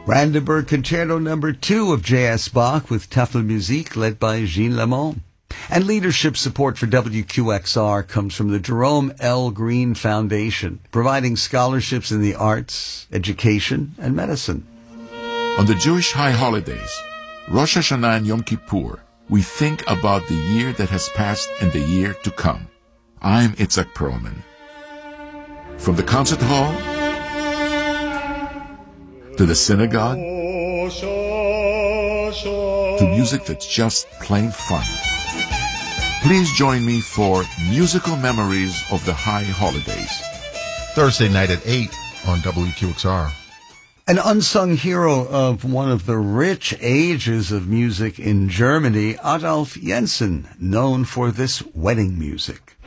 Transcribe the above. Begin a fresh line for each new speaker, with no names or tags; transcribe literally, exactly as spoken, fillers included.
Brandenburg Concerto Number Two of J S. Bach with Tafelmusik led by Gene Lemon. And leadership support for W Q X R comes from the Jerome L. Green Foundation, providing scholarships in the arts, education, and medicine.
On the Jewish high holidays, Rosh Hashanah and Yom Kippur, we think about the year that has passed and the year to come. I'm Itzhak Perlman. From the concert hall to the synagogue to music that's just plain fun. Please join me for Musical Memories of the High Holidays.
Thursday night at eight on W Q X R.
An unsung hero of one of the rich ages of music in Germany, Adolf Jensen, known for this wedding music.